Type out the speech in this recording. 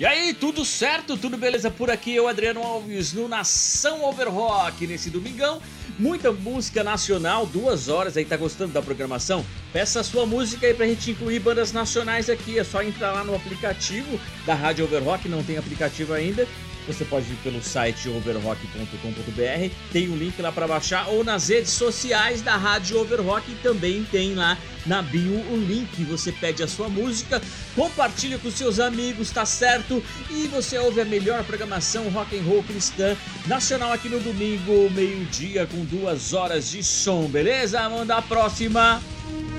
E aí, tudo certo? Tudo beleza por aqui? Eu, Adriano Alves, no Nação Overrock, nesse domingão. Muita música nacional, 2 horas aí, tá gostando da programação? Peça a sua música aí pra gente incluir bandas nacionais aqui, é só entrar lá no aplicativo da Rádio Overrock, não tem aplicativo ainda. Você pode ir pelo site overrock.com.br, tem um link lá para baixar, ou nas redes sociais da Rádio Overrock, também tem lá na bio o link. Você pede a sua música, compartilha com seus amigos, tá certo? E você ouve a melhor programação rock and roll cristã nacional aqui no domingo, meio-dia, com 2 horas de som, beleza? Manda a próxima!